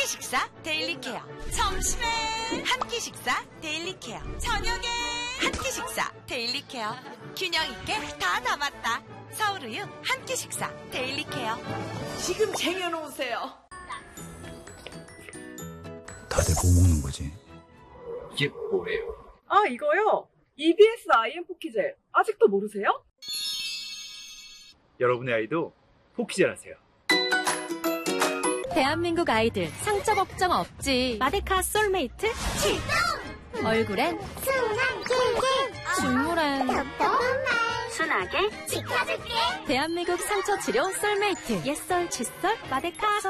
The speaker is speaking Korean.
끼 식사 데일리 케어. 점심에 한 끼 식사 데일리 케어. 저녁에 한 끼 식사 데일리 케어. 균형 있게 다 담았다. 서울우유 한 끼 식사 데일리 케어. 지금 쟁여놓으세요. 다들 뭐 먹는 거지? 이게 뭐예요? 아, 이거요? EBS IM 포키젤. 아직도 모르세요? 여러분의 아이도 포키젤 하세요. 대한민국 아이들 상처 걱정 없지. 마데카 솔메이트 출동! 얼굴엔 순한 꿀꿀, 눈물엔 답답한 말 순하게 지켜줄게. 대한민국 상처 치료 솔메이트. 옛설, 칫솔, 마데카.